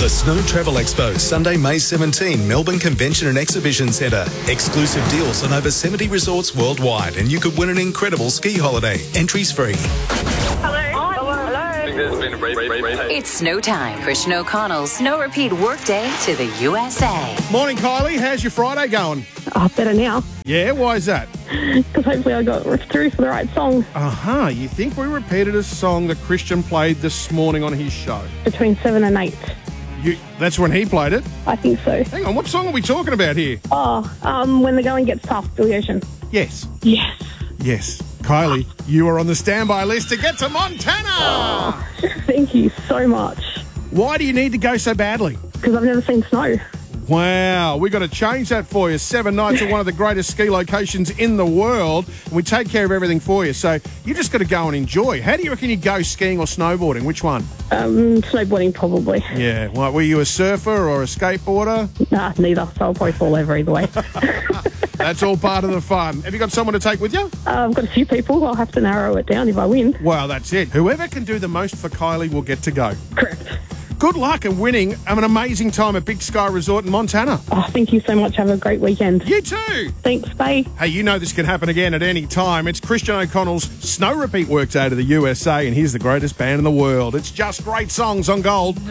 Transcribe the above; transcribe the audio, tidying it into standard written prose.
The Snow Travel Expo, Sunday, May 17, Melbourne Convention and Exhibition Centre. Exclusive deals on over 70 resorts worldwide, and you could win an incredible ski holiday. Entries free. It's snow time for Sinead O'Connell's Snow Repeat Workday to the USA. Morning, Kylie. How's your Friday going? Oh, better now. Yeah, why is that? Because hopefully I got through for the right song. You think we repeated a song that Christian played this morning on his show? Between 7 and 8. That's when he played it? I think so. Hang on, what song are we talking about here? When the going gets tough, Billy Ocean. Yes. Yes. Yes. Kylie, you are on the standby list to get to Montana! Oh, thank you so much. Why do you need to go so badly? Because I've never seen snow. Wow, we got to change that for you. 7 nights at one of the greatest ski locations in the world. And we take care of everything for you. So you just got to go and enjoy. How do you reckon you'd go skiing or snowboarding? Which one? Snowboarding probably. Yeah. Well, were you a surfer or a skateboarder? Nah, neither. So I'll probably fall over either way. That's all part of the fun. Have you got someone to take with you? I've got a few people. I'll have to narrow it down if I win. Well, that's it. Whoever can do the most for Kylie will get to go. Correct. Good luck and winning. Have an amazing time at Big Sky Resort in Montana. Oh, thank you so much. Have a great weekend. You too. Thanks, bye. Hey, you know this can happen again at any time. It's Christian O'Connell's Snow Repeat Workday to the USA, and here's the greatest band in the world. It's just great songs on Gold.